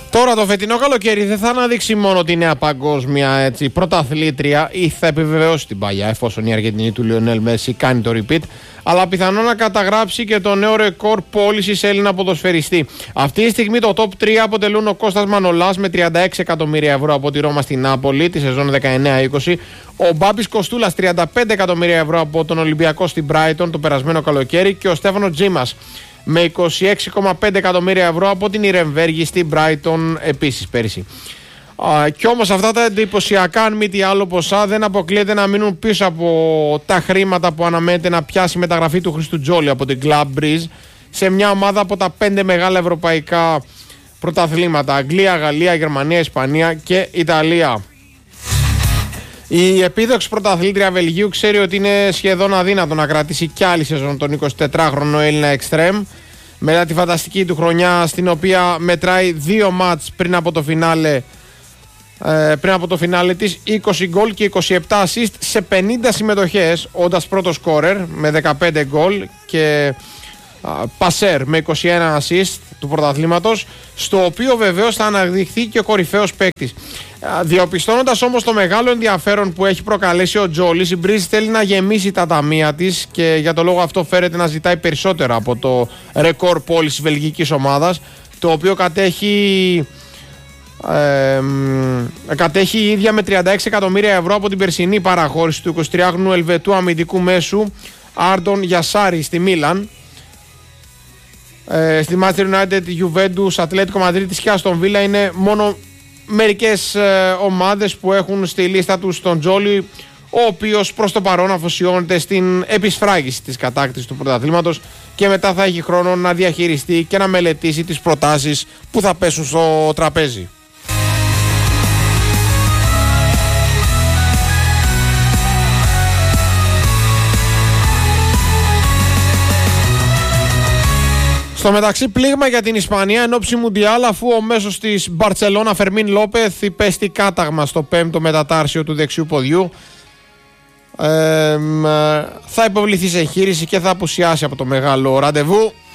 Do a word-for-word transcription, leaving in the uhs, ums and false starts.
Τώρα το φετινό καλοκαίρι δεν θα αναδείξει μόνο τη νέα παγκόσμια έτσι, πρωταθλήτρια ή θα επιβεβαιώσει την παλιά, εφόσον η Αργεντινή του Λιονέλ Μέση κάνει το repeat, αλλά πιθανόν να καταγράψει και το νέο ρεκόρ πώλησης Έλληνα ποδοσφαιριστή. Αυτή τη στιγμή το top τρία αποτελούν ο Κώστας Μανολάς με τριάντα έξι εκατομμύρια ευρώ από τη Ρώμα στην Νάπολη τη σεζόν δεκαεννιά είκοσι, ο Μπάμπης Κοστούλας τριάντα πέντε εκατομμύρια ευρώ από τον Ολυμπιακό στην Brighton το περασμένο καλοκαίρι και ο Στέφανο Τζίμας με είκοσι έξι κόμμα πέντε εκατομμύρια ευρώ από την Ιρεμβέργη στην Brighton επίσης πέρυσι. Α, κι όμως αυτά τα εντυπωσιακά, αν μη τι άλλο, ποσά δεν αποκλείεται να μείνουν πίσω από τα χρήματα που αναμένεται να πιάσει η μεταγραφή του Χρήστου Τζόλι από την Club Breeze σε μια ομάδα από τα πέντε μεγάλα ευρωπαϊκά πρωταθλήματα: Αγγλία, Γαλλία, Γερμανία, Ισπανία και Ιταλία. Η επίδοξη πρωταθλήτρια Βελγίου ξέρει ότι είναι σχεδόν αδύνατο να κρατήσει κι άλλη σεζόν τον εικοσιτετράχρονο Έλληνα εξτρέμ μετά τη φανταστική του χρονιά, στην οποία μετράει δύο μάτς πριν από το φινάλε ε, πριν από το φινάλε της, είκοσι γκολ και είκοσι επτά assist σε πενήντα συμμετοχές, όντας πρώτο σκόρερ με δεκαπέντε γκολ και πασέρ με είκοσι ένα assist του πρωταθλήματος, στο οποίο βεβαίως θα αναδειχθεί και ο κορυφαίος παίκτης. Διαπιστώνοντας όμως το μεγάλο ενδιαφέρον που έχει προκαλέσει ο Τζόλις, η Breeze θέλει να γεμίσει τα ταμεία της και για το λόγο αυτό φέρεται να ζητάει περισσότερα από το ρεκόρ πώλησης βελγικής ομάδας, το οποίο κατέχει ε, κατέχει η ίδια με τριάντα έξι εκατομμύρια ευρώ από την περσινή παραχώρηση του εικοσιτριάχρονου Ελβετού αμυντικού μέσου Άρντον Γιασάρη στη Μίλαν. Ε, στη Manchester United, Juventus, Ατλέτικο Μαδρίτης και Αστον Βίλα είναι μόνο μερικές ε, ομάδες που έχουν στη λίστα τους τον Τζόλι, ο οποίος προς το παρόν αφοσιώνεται στην επισφράγιση της κατάκτησης του πρωταθλήματος και μετά θα έχει χρόνο να διαχειριστεί και να μελετήσει τις προτάσεις που θα πέσουν στο τραπέζι. Στο μεταξύ, πλήγμα για την Ισπανία εν ώψη Μουντιάλ, αφού ο μέσος της Μπαρτσελώνα Φερμίν Λόπεθ υπέστη κάταγμα στο πέμπτο μετατάρσιο του δεξιού ποδιού. Ε, θα υποβληθεί σε εγχείρηση και θα απουσιάσει από το μεγάλο ραντεβού.